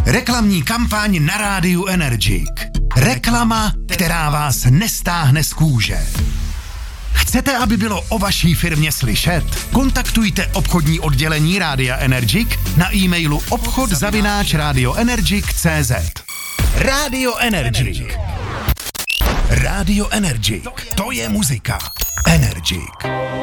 Reklamní kampaň na rádiu Energik. Reklama, která vás nestáhne z kůže. Chcete, aby bylo o vaší firmě slyšet? Kontaktujte obchodní oddělení Rádia Energik na e-mailu obchod@radioenergic.cz. Rádio Energik. Rádio Energik. To je muzika. Energik.